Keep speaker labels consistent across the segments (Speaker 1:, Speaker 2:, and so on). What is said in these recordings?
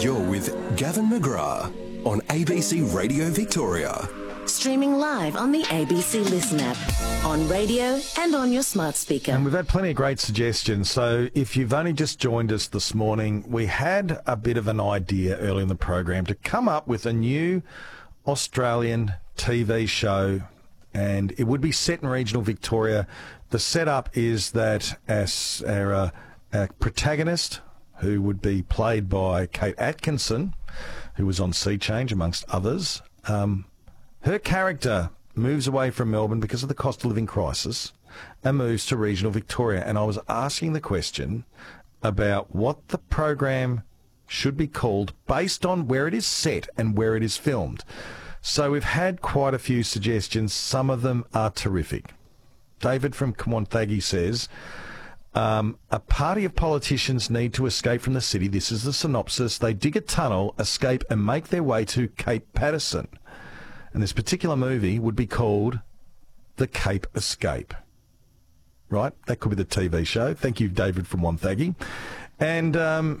Speaker 1: You're with Gavin McGrath on ABC Radio Victoria.
Speaker 2: Streaming live on the ABC Listen app, on radio and on your smart speaker.
Speaker 3: And we've had plenty of great suggestions. So if you've only just joined us this morning, we had a bit of an idea early in the program to come up with a new Australian TV show, and it would be set in regional Victoria. The setup is that as our protagonist, who would be played by Kate Atkinson, who was on Sea Change, amongst others, her character moves away from Melbourne because of the cost of living crisis and moves to regional Victoria. And I was asking the question about what the program should be called based on where it is set and where it is filmed. So we've had quite a few suggestions. Some of them are terrific. David from Kawonthaggi says, a party of politicians need to escape from the city. This is the synopsis. They dig a tunnel, escape and make their way to Cape Patterson. And this particular movie would be called The Cape Escape. Right? That could be the TV show. Thank you, David from Wonthaggi. And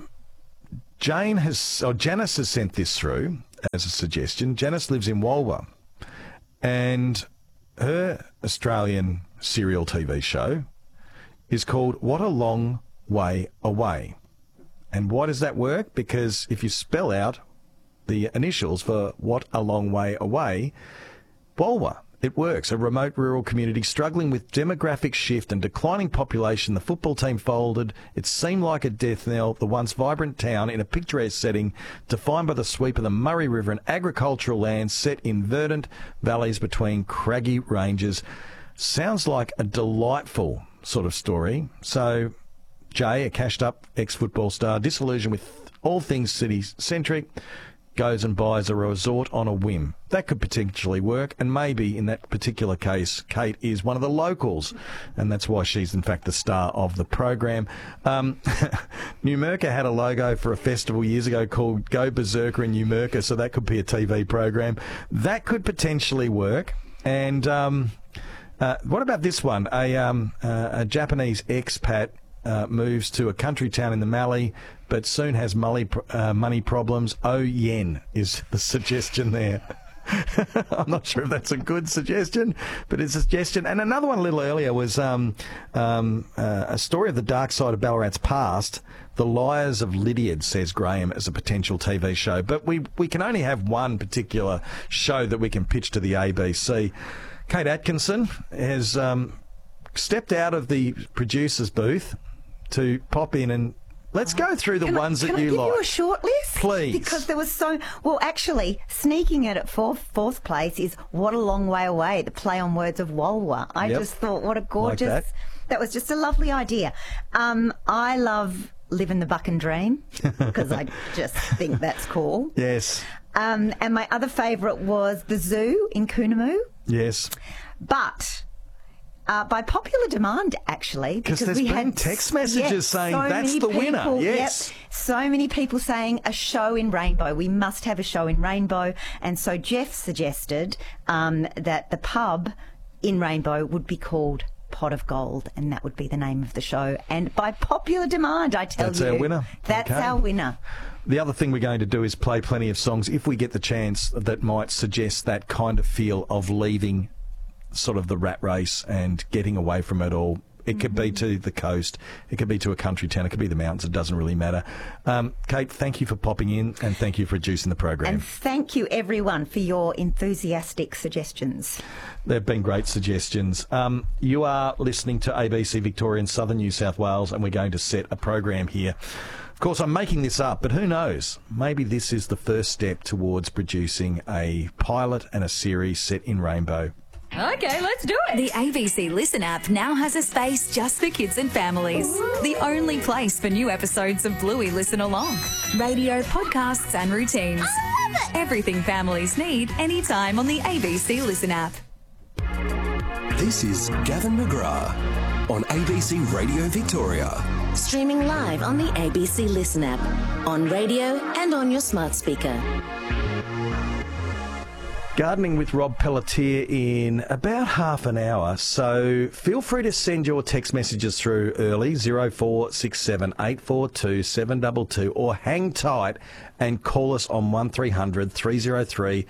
Speaker 3: Janice has sent this through as a suggestion. Janice lives in Walwa. And her Australian serial TV show is called What a Long Way Away. And why does that work? Because if you spell out the initials for What a Long Way Away, Walwa, it works. A remote rural community struggling with demographic shift and declining population. The football team folded. It seemed like a death knell. The once vibrant town in a picturesque setting defined by the sweep of the Murray River and agricultural lands set in verdant valleys between craggy ranges. Sounds like a delightful sort of story. So Jay, a cashed-up ex-football star, disillusioned with all things city-centric, goes and buys a resort on a whim. That could potentially work, and maybe in that particular case, Kate is one of the locals, and that's why she's in fact the star of the program. Numurkah had a logo for a festival years ago called Go Berserker in Numurkah, so that could be a TV program. That could potentially work. And what about this one? A Japanese expat moves to a country town in the Mallee, but soon has money problems. Oh, yen is the suggestion there. I'm not sure if that's a good suggestion, but it's a suggestion. And another one a little earlier was a story of the dark side of Ballarat's past. The Liars of Lydiard, says Graham, as a potential TV show. But we can only have one particular show that we can pitch to the ABC. Kate Atkinson has stepped out of the producer's booth to pop in and let's go through the ones that you like.
Speaker 4: Can I give you a short list?
Speaker 3: Please.
Speaker 4: Because there was so... Well, actually, sneaking it at fourth place is What a Long Way Away, the play on words of Walwa. I just thought, what a gorgeous...
Speaker 3: Like
Speaker 4: that was just a lovely idea. I love Living the Buck and Dream because I just think that's cool.
Speaker 3: Yes.
Speaker 4: And my other favourite was The Zoo in Coonamoo.
Speaker 3: Yes.
Speaker 4: But... by popular demand, actually, because
Speaker 3: there's
Speaker 4: we
Speaker 3: been
Speaker 4: had
Speaker 3: text messages saying that's the winner. Yes,
Speaker 4: so many people saying a show in Rainbow. We must have a show in Rainbow, and so Jeff suggested that the pub in Rainbow would be called Pot of Gold, and that would be the name of the show. And by popular demand, I tell you,
Speaker 3: that's our winner.
Speaker 4: That's our winner.
Speaker 3: The other thing we're going to do is play plenty of songs if we get the chance that might suggest that kind of feel of leaving sort of the rat race and getting away from it all. It could be to the coast, it could be to a country town, it could be the mountains, it doesn't really matter. Kate, thank you for popping in and thank you for producing the program.
Speaker 4: And thank you everyone for your enthusiastic suggestions.
Speaker 3: They've been great suggestions. You are listening to ABC Victoria in Southern New South Wales, and we're going to set a program here. Of course, I'm making this up, but who knows? Maybe this is the first step towards producing a pilot and a series set in Rainbow.
Speaker 5: Okay, let's do it.
Speaker 6: The ABC Listen app now has a space just for kids and families.
Speaker 5: Ooh.
Speaker 6: The only place for new episodes of Bluey Listen Along. Radio, podcasts and routines.
Speaker 5: I love it.
Speaker 6: Everything families need anytime on the ABC Listen app.
Speaker 1: This is Gavin McGrath on ABC Radio Victoria.
Speaker 2: Streaming live on the ABC Listen app, on radio and on your smart speaker.
Speaker 3: Gardening with Rob Pelletier in about half an hour, so feel free to send your text messages through early, 0467 842 722, or hang tight and call us on 1300 303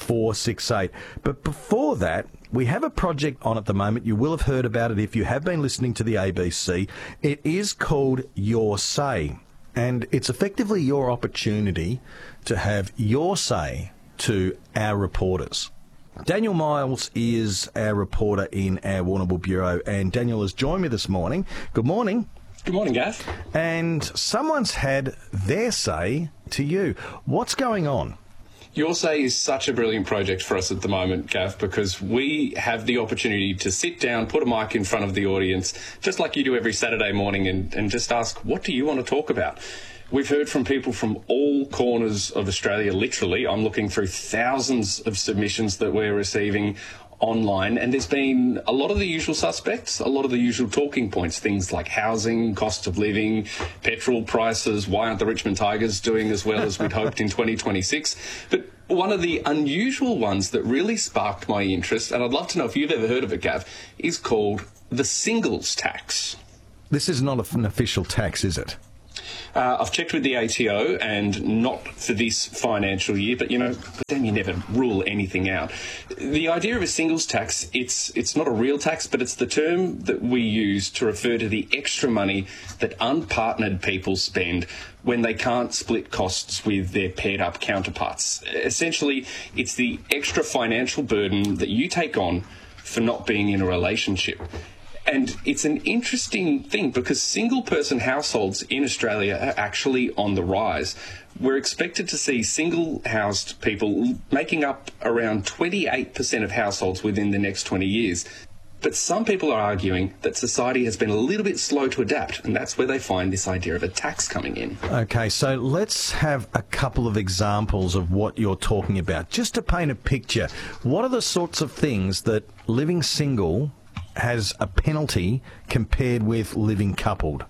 Speaker 3: 468. But before that, we have a project on at the moment. You will have heard about it if you have been listening to the ABC. It is called Your Say, and it's effectively your opportunity to have your say to our reporters. Daniel Miles is our reporter in our Warrnambool Bureau, and Daniel has joined me this morning. Good morning.
Speaker 7: Good morning, Gav.
Speaker 3: And someone's had their say to you. What's going on?
Speaker 7: Your Say is such a brilliant project for us at the moment, Gav, because we have the opportunity to sit down, put a mic in front of the audience, just like you do every Saturday morning, and just ask, what do you want to talk about? We've heard from people from all corners of Australia, literally. I'm looking through thousands of submissions that we're receiving online, and there's been a lot of the usual suspects, a lot of the usual talking points, things like housing, cost of living, petrol prices, why aren't the Richmond Tigers doing as well as we'd hoped in 2026? But one of the unusual ones that really sparked my interest, and I'd love to know if you've ever heard of it, Gav, is called the singles tax.
Speaker 3: This is not an official tax, is it?
Speaker 7: I've checked with the ATO, and not for this financial year, but then you never rule anything out. The idea of a singles tax, it's not a real tax, but it's the term that we use to refer to the extra money that unpartnered people spend when they can't split costs with their paired up counterparts. Essentially, it's the extra financial burden that you take on for not being in a relationship. And it's an interesting thing because single-person households in Australia are actually on the rise. We're expected to see single-housed people making up around 28% of households within the next 20 years. But some people are arguing that society has been a little bit slow to adapt, and that's where they find this idea of a tax coming in.
Speaker 3: Okay, so let's have a couple of examples of what you're talking about. Just to paint a picture, what are the sorts of things that living single has a penalty compared with living coupled?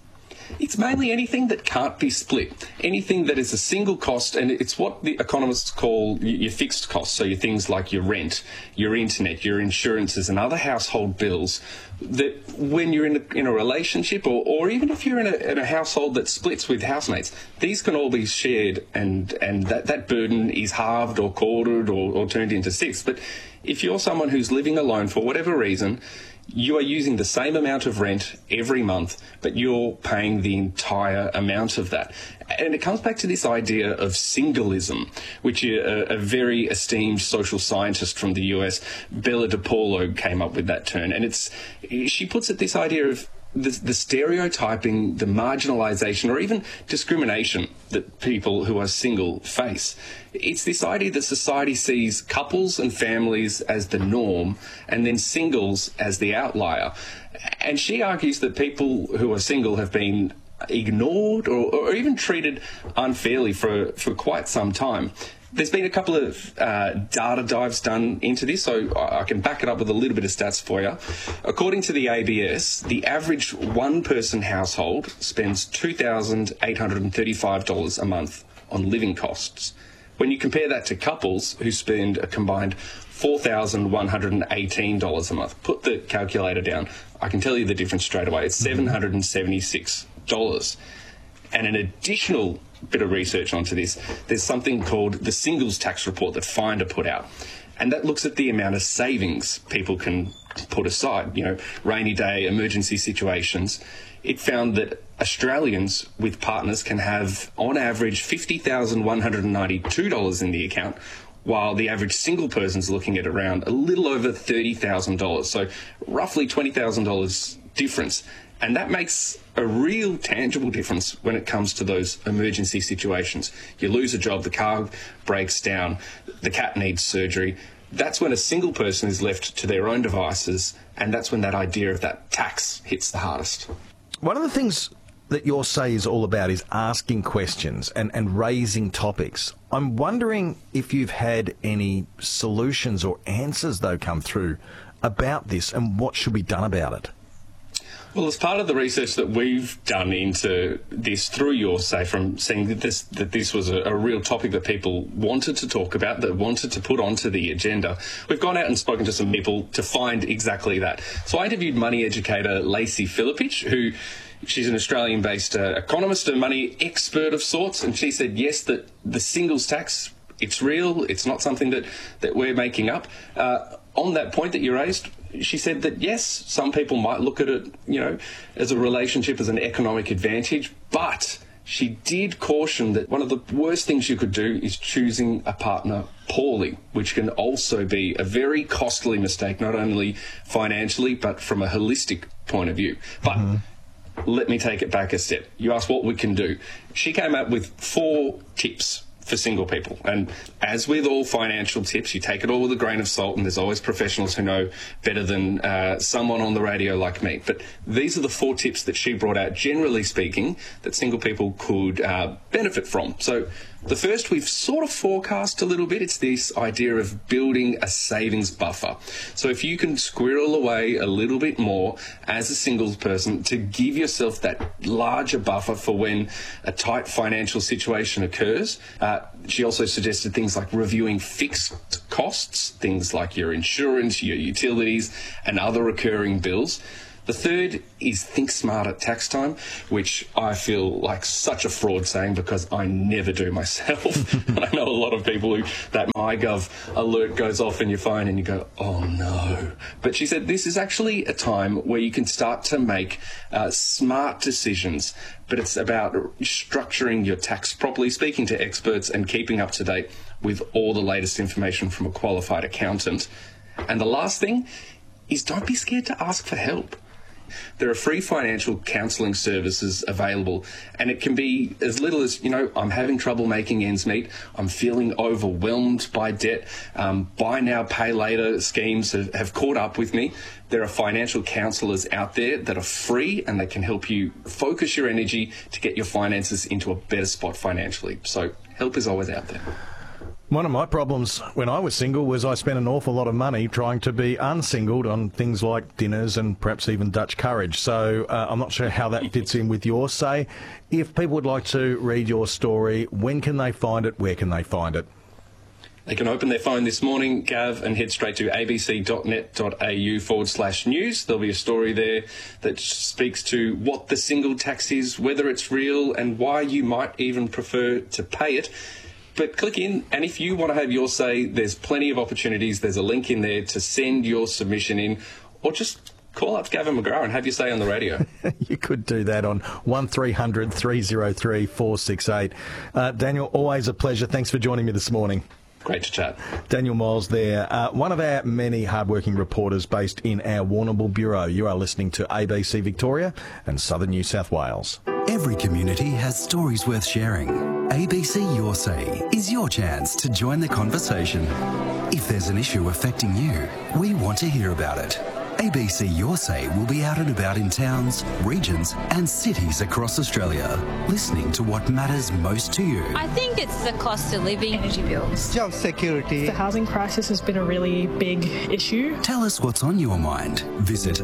Speaker 7: It's mainly anything that can't be split, anything that is a single cost, and it's what the economists call your fixed costs, so your things like your rent, your internet, your insurances and other household bills, that when you're in a relationship or even if you're in a household that splits with housemates, these can all be shared and that burden is halved or quartered or turned into sixths. But if you're someone who's living alone for whatever reason, you are using the same amount of rent every month, but you're paying the entire amount of that. And it comes back to this idea of singleism, which a very esteemed social scientist from the US, Bella DePaulo, came up with that term. And she puts it this idea of the stereotyping, the marginalisation, or even discrimination that people who are single face. It's this idea that society sees couples and families as the norm and then singles as the outlier. And she argues that people who are single have been ignored or even treated unfairly for quite some time. There's been a couple of data dives done into this, so I can back it up with a little bit of stats for you. According to the ABS, the average one-person household spends $2,835 a month on living costs. When you compare that to couples who spend a combined $4,118 a month, put the calculator down, I can tell you the difference straight away. It's $776. And an additional bit of research onto this, there's something called the Singles Tax Report that Finder put out. And that looks at the amount of savings people can put aside, rainy day, emergency situations. It found that Australians with partners can have, on average, $50,192 in the account, while the average single person's looking at around a little over $30,000. So roughly $20,000 difference. And that makes a real tangible difference when it comes to those emergency situations. You lose a job, the car breaks down, the cat needs surgery. That's when a single person is left to their own devices, and that's when that idea of that tax hits the hardest.
Speaker 3: One of the things that Your Say is all about is asking questions and raising topics. I'm wondering if you've had any solutions or answers, though, come through about this and what should be done about it.
Speaker 7: Well, as part of the research that we've done into this through Your Say, from seeing that this was a real topic that people wanted to talk about, that wanted to put onto the agenda, we've gone out and spoken to some people to find exactly that. So I interviewed money educator Lacey Filipich, who she's an Australian-based economist and money expert of sorts, and she said, yes, that the singles tax, it's real, it's not something that we're making up. On that point that you raised, she said that, yes, some people might look at it, as a relationship, as an economic advantage, but she did caution that one of the worst things you could do is choosing a partner poorly, which can also be a very costly mistake, not only financially, but from a holistic point of view. But let me take it back a step. You asked what we can do. She came up with 4 tips for single people. And as with all financial tips, you take it all with a grain of salt, and there's always professionals who know better than someone on the radio like me. But these are the 4 tips that she brought out, generally speaking, that single people could benefit from. So the first we've sort of forecast a little bit. It's this idea of building a savings buffer. So if you can squirrel away a little bit more as a singles person to give yourself that larger buffer for when a tight financial situation occurs. She also suggested things like reviewing fixed costs, things like your insurance, your utilities, and other recurring bills. The third is think smart at tax time, which I feel like such a fraud saying because I never do myself. I know a lot of people who that MyGov alert goes off in your phone and you go, oh no. But she said this is actually a time where you can start to make smart decisions, but it's about structuring your tax properly, speaking to experts and keeping up to date with all the latest information from a qualified accountant. And the last thing is don't be scared to ask for help. There are free financial counselling services available, and it can be as little as, I'm having trouble making ends meet, I'm feeling overwhelmed by debt, buy now, pay later schemes have caught up with me. There are financial counsellors out there that are free, and they can help you focus your energy to get your finances into a better spot financially. So help is always out there.
Speaker 3: One of my problems when I was single was I spent an awful lot of money trying to be unsingled on things like dinners and perhaps even Dutch courage. So I'm not sure how that fits in with Your Say. If people would like to read your story, when can they find it? Where can they find it?
Speaker 7: They can open their phone this morning, Gav, and head straight to abc.net.au/news. There'll be a story there that speaks to what the single tax is, whether it's real, and why you might even prefer to pay it. But click in, and if you want to have your say, there's plenty of opportunities. There's a link in there to send your submission in, or just call up Gavin McGrath and have your say on the radio.
Speaker 3: You could do that on 1300 303 468. Daniel, always a pleasure. Thanks for joining me this morning.
Speaker 7: Great to chat.
Speaker 3: Daniel Miles there, one of our many hardworking reporters based in our Warrnambool Bureau. You are listening to ABC Victoria and Southern New South Wales.
Speaker 8: Every community has stories worth sharing. ABC Your Say is your chance to join the conversation. If there's an issue affecting you, we want to hear about it. ABC Your Say will be out and about in towns, regions and cities across Australia, listening to what matters most to you.
Speaker 5: I think it's the cost of living, energy bills,
Speaker 9: job security.
Speaker 10: The housing crisis has been a really big issue.
Speaker 8: Tell us what's on your mind. Visit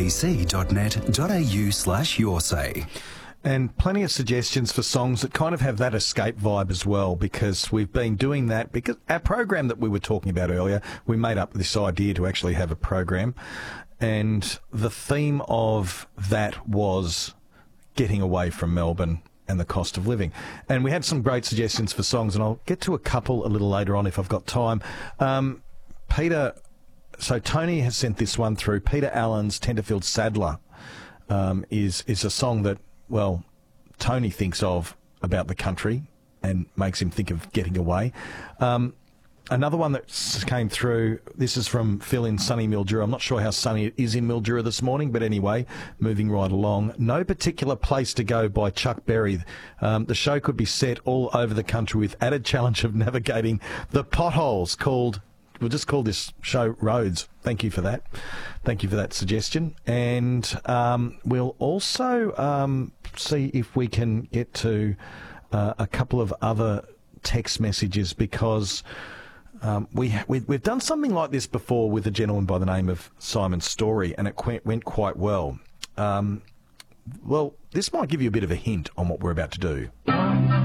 Speaker 8: abc.net.au/yoursay.
Speaker 3: And plenty of suggestions for songs that kind of have that escape vibe as well, because we've been doing that. Because our program that we were talking about earlier, we made up this idea to actually have a program. And the theme of that was getting away from Melbourne and the cost of living. And we had some great suggestions for songs, and I'll get to a couple a little later on if I've got time. Peter, so Tony has sent this one through. Peter Allen's Tenterfield Saddler is a song that, well, Tony thinks of about the country and makes him think of getting away. Another one that came through, this is from Phil in sunny Mildura. I'm not sure how sunny it is in Mildura this morning, but anyway, moving right along. No Particular Place to Go by Chuck Berry. The show could be set all over the country with added challenge of navigating the potholes we'll just call this show Roads. Thank you for that. Thank you for that suggestion. And we'll also see if we can get to a couple of other text messages, because We've done something like this before with a gentleman by the name of Simon Story, and it went quite well. Well, this might give you a bit of a hint on what we're about to do.